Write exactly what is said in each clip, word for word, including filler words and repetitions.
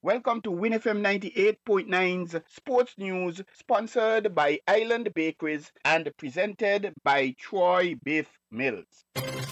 Welcome to Win F M ninety-eight point nine's Sports News, sponsored by Island Bakeries and presented by Troy Beef Mills.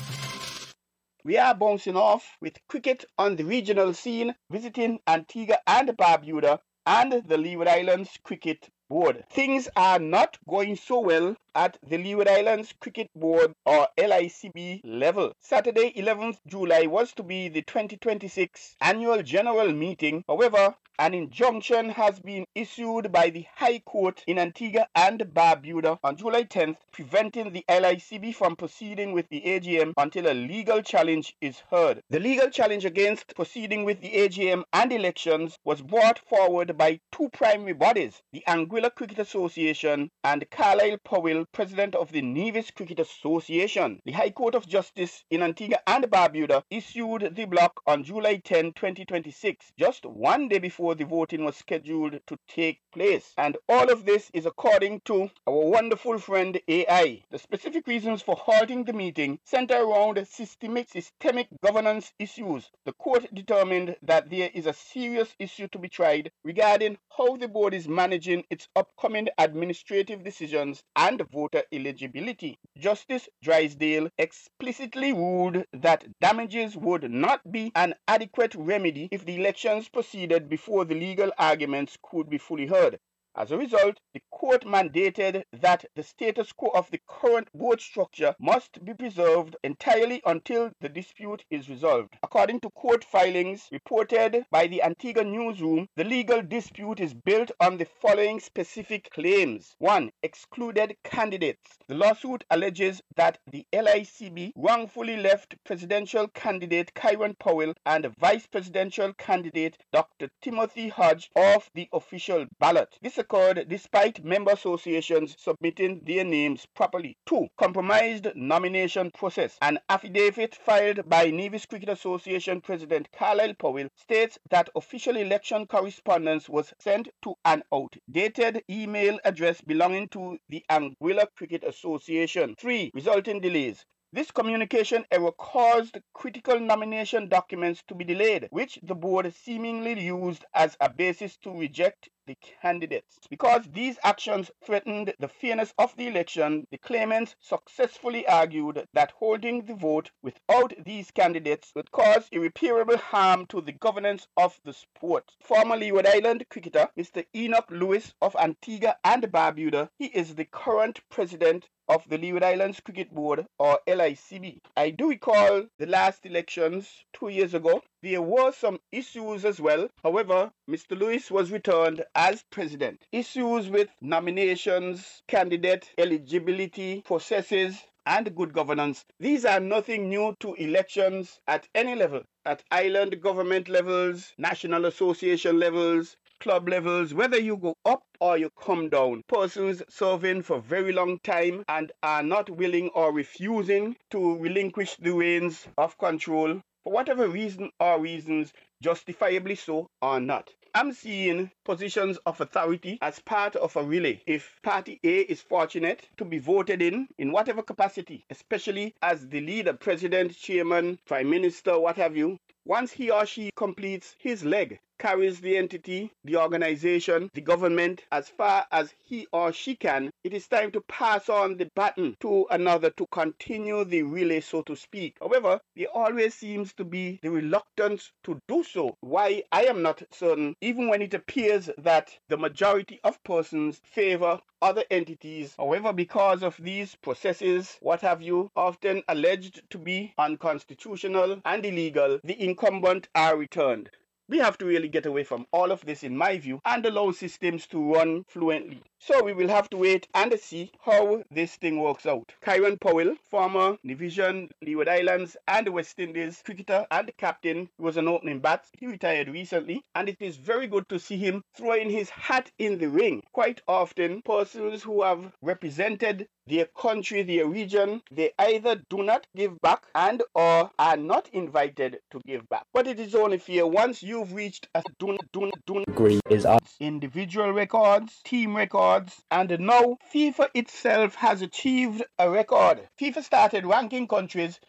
We are bouncing off with cricket on the regional scene, visiting Antigua and Barbuda and the Leeward Islands Cricket Board. Things are not going so well at the Leeward Islands Cricket Board or L I C B level. Saturday, eleventh July was to be the twenty twenty-six annual general meeting. However, an injunction has been issued by the High Court in Antigua and Barbuda on July tenth, preventing the L I C B from proceeding with the A G M until a legal challenge is heard. The legal challenge against proceeding with the A G M and elections was brought forward by two primary bodies, the Anguilla Cricket Association and Carlisle Powell, president of the Nevis Cricket Association. The High Court of Justice in Antigua and Barbuda issued the block on July tenth, twenty twenty-six, just one day before the voting was scheduled to take place. And all of this is according to our wonderful friend A I. The specific reasons for halting the meeting center around systemic, systemic governance issues. The court determined that there is a serious issue to be tried regarding how the board is managing its upcoming administrative decisions and voter eligibility. Justice Drysdale explicitly ruled that damages would not be an adequate remedy if the elections proceeded before the legal arguments could be fully heard. As a result, the court mandated that the status quo of the current board structure must be preserved entirely until the dispute is resolved. According to court filings reported by the Antigua Newsroom, the legal dispute is built on the following specific claims. one. Excluded candidates. The lawsuit alleges that the L I C B wrongfully left presidential candidate Kyron Powell and vice presidential candidate Doctor Timothy Hodge off the official ballot. This occurred despite member associations submitting their names properly. two. Compromised nomination process. An affidavit filed by Nevis Cricket Association President Carlisle Powell states that official election correspondence was sent to an outdated email address belonging to the Anguilla Cricket Association. three. Resulting delays. This communication error caused critical nomination documents to be delayed, which the board seemingly used as a basis to reject the candidates. Because these actions threatened the fairness of the election, the claimants successfully argued that holding the vote without these candidates would cause irreparable harm to the governance of the sport. Former Leeward Island cricketer Mister Enoch Lewis of Antigua and Barbuda, he is the current president of the Leeward Islands Cricket Board, or L I C B. I do recall the last elections two years ago. There were some issues as well. However, Mister Lewis was returned as president. Issues with nominations, candidate eligibility processes, and good governance. These are nothing new to elections at any level, at island government levels, national association levels, club levels, whether you go up or you come down. Persons serving for very long time and are not willing or refusing to relinquish the reins of control for whatever reason or reasons, justifiably so or not. I'm seeing positions of authority as part of a relay. If Party A is fortunate to be voted in, in whatever capacity, especially as the leader, president, chairman, prime minister, what have you, once he or she completes his leg, carries the entity, the organization, the government as far as he or she can, it is time to pass on the baton to another to continue the relay, so to speak. However, there always seems to be the reluctance to do so. Why, I am not certain, even when it appears that the majority of persons favor other entities. However, because of these processes, what have you, often alleged to be unconstitutional and illegal, the incumbent are returned. We have to really get away from all of this, in my view, and allow systems to run fluently. So we will have to wait and see how this thing works out. Kyron Powell, former Division, Leeward Islands and West Indies cricketer and captain, was an opening bat. He retired recently, and it is very good to see him throwing his hat in the ring. Quite often, persons who have represented their country, their region, they either do not give back and or are not invited to give back. But it is only fair once you've reached a do not, do not, do not agree is us. Individual records, team records, and now FIFA itself has achieved a record. FIFA started ranking countries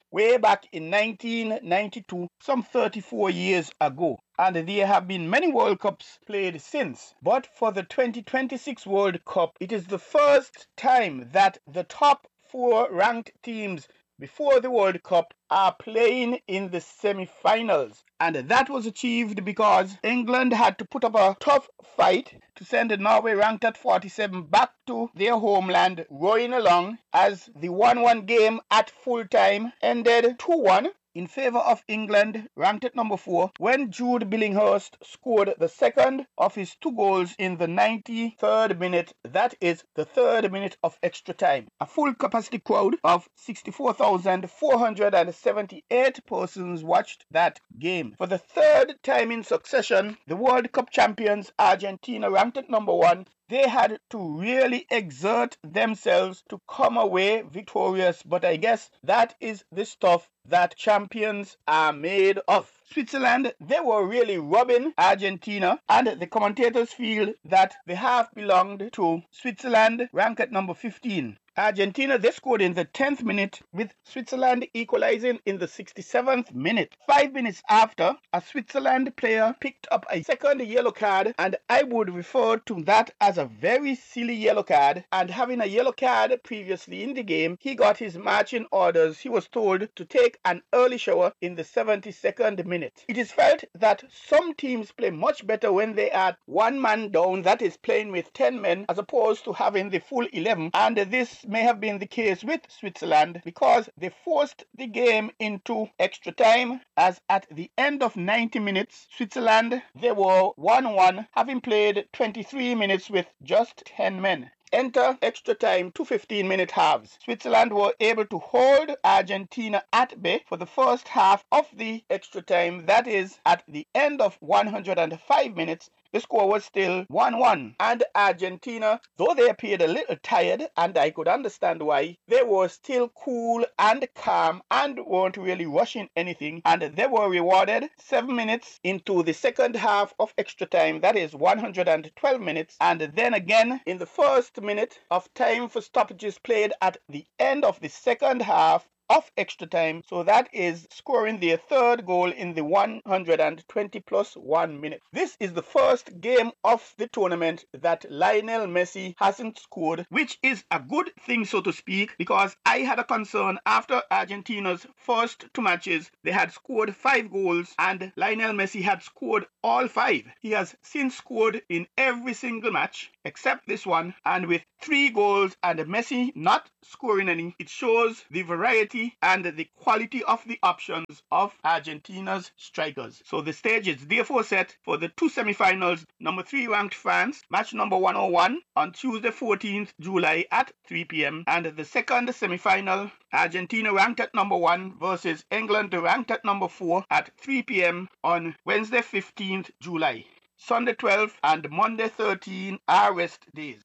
way back in nineteen ninety-two, some thirty-four years ago. And there have been many World Cups played since. But for the twenty twenty-six World Cup, it is the first time that the top four ranked teams before the World Cup are playing in the semi-finals. And that was achieved because England had to put up a tough fight to send Norway, ranked at forty-seven, back to their homeland, rowing along, as the one one game at full time ended two one in favor of England, ranked at number four, when Jude Billinghurst scored the second of his two goals in the ninety-third minute, that is the third minute of extra time. A full capacity crowd of sixty-four thousand four hundred seventy-eight persons watched that game. For the third time in succession, the World Cup champions Argentina, ranked at number one, they had to really exert themselves to come away victorious, but I guess that is the stuff that champions are made of. Switzerland, they were really robbing Argentina, and the commentators feel that the half belonged to Switzerland, ranked at number fifteen. Argentina, they scored in the tenth minute, with Switzerland equalizing in the sixty-seventh minute. Five minutes after, a Switzerland player picked up a second yellow card, and I would refer to that as a very silly yellow card. And having a yellow card previously in the game, he got his marching orders. He was told to take an early shower in the seventy-second minute. It is felt that some teams play much better when they are one man down, that is playing with ten men, as opposed to having the full eleven, and this may have been the case with Switzerland because they forced the game into extra time, as at the end of ninety minutes, Switzerland, they were one one, having played twenty-three minutes with just ten men. Enter extra time, two fifteen-minute halves. Switzerland were able to hold Argentina at bay for the first half of the extra time. That is, at the end of one hundred five minutes, the score was still one one. And Argentina, though they appeared a little tired, and I could understand why, they were still cool and calm and weren't really rushing anything. And they were rewarded seven minutes into the second half of extra time, that is one hundred twelve minutes. And then again, in the first minute of time for stoppages played at the end of the second half of extra time, so that is scoring their third goal in the one hundred twenty plus one minute. This is the first game of the tournament that Lionel Messi hasn't scored, which is a good thing, so to speak, because I had a concern after Argentina's first two matches. They had scored five goals and Lionel Messi had scored all five. He has since scored in every single match except this one, and with three goals and Messi not scoring any, it shows the variety and the quality of the options of Argentina's strikers. So the stage is therefore set for the two semifinals. Number three ranked France, match number one oh one on Tuesday fourteenth July at three p.m. and the second semifinal, Argentina ranked at number one versus England ranked at number four at three p.m. on Wednesday fifteenth July. Sunday twelfth and Monday thirteenth are rest days.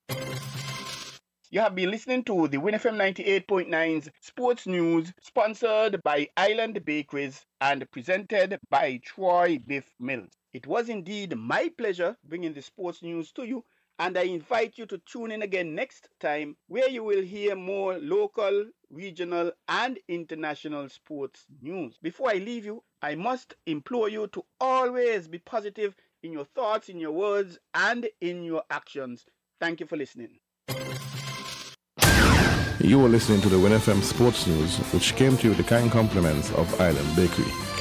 You have been listening to the Win F M ninety-eight point nine's Sports News, sponsored by Island Bakeries and presented by Troy Biff Mills. It was indeed my pleasure bringing the sports news to you, and I invite you to tune in again next time, where you will hear more local, regional, and international sports news. Before I leave you, I must implore you to always be positive in your thoughts, in your words, and in your actions. Thank you for listening. You were listening to the Win F M Sports News, which came to you with the kind compliments of Island Bakery.